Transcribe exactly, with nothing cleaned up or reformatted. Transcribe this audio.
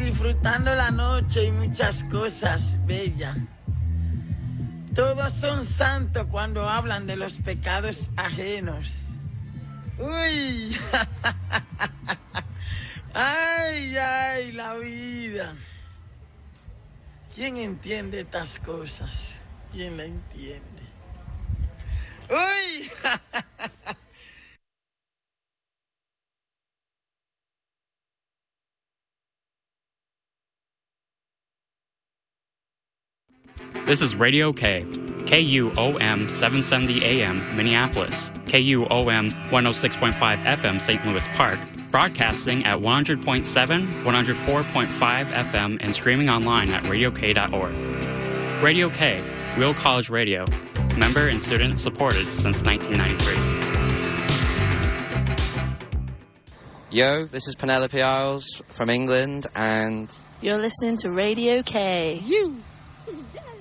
disfrutando la noche y muchas cosas bellas. Todos son santos cuando hablan de los pecados ajenos. Uy, ay, ay, la vida. ¿Quién entiende estas cosas? ¿Quién la entiende? Uy. This is Radio K, K U O M seven seventy A M, Minneapolis, K U O M one oh six point five F M, Saint Louis Park, broadcasting at one hundred point seven, one oh four point five F M, and streaming online at radio k dot org. Radio K, Real College Radio, member and student supported since nineteen ninety-three. Yo, this is Penelope Isles from England, and you're listening to Radio K. You.